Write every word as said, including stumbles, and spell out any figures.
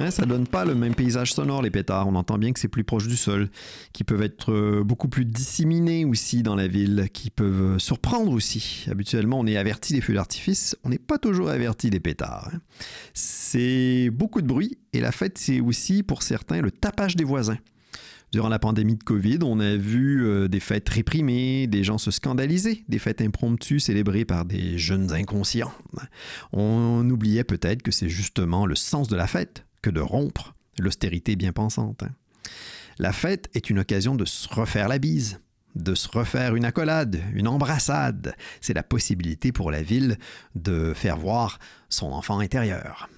Hein, ça donne pas le même paysage sonore, les pétards. On entend bien que c'est plus proche du sol, qui peuvent être euh, beaucoup plus disséminés aussi dans la ville, qui peuvent surprendre aussi. Habituellement, on est averti des feux d'artifice, on n'est pas toujours averti des pétards. Hein. C'est beaucoup de bruit et la fête, c'est aussi pour certains le tapage des voisins. Durant la pandémie de COVID, on a vu euh, des fêtes réprimées, des gens se scandaliser, des fêtes impromptues célébrées par des jeunes inconscients. On oubliait peut-être que c'est justement le sens de la fête que de rompre l'austérité bien pensante. La fête est une occasion de se refaire la bise, de se refaire une accolade, une embrassade. C'est la possibilité pour la ville de faire voir son enfant intérieur.